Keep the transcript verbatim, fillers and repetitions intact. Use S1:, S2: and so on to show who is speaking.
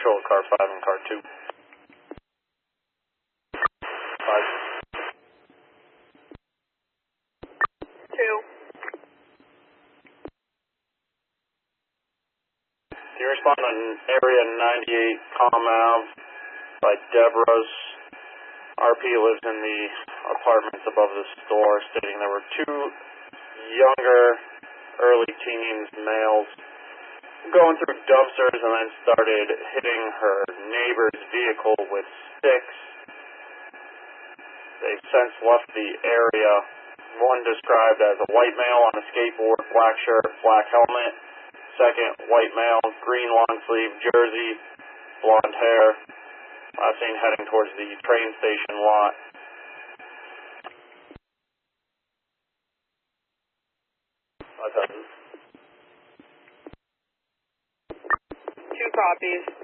S1: control car five and car two. Five.
S2: Two.
S1: Can you respond on area ninety-eight Comm Ave by Deborah's? R P lives in the apartments above the store, stating there were two younger, early teens, males, going through dumpsters and then started hitting her neighbor's vehicle with sticks. They've since left the area. One described as a white male on a skateboard, black shirt, black helmet. Second, white male, green long sleeve jersey, blonde hair. Last seen heading towards the train station lot.
S2: Two copies.